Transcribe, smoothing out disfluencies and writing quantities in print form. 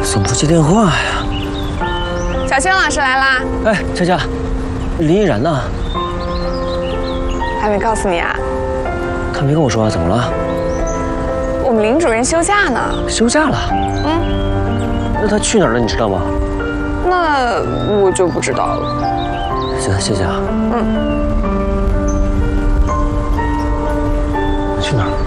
怎么不接电话呀？ 小轩老师来啦！ 哎，佳佳，林依然呢？ 还没告诉你啊？ 他没跟我说啊，怎么了？ 我们林主任休假呢。 休假了？嗯。那他去哪儿了？你知道吗？ 那我就不知道了。 行，谢谢啊。嗯。去哪儿？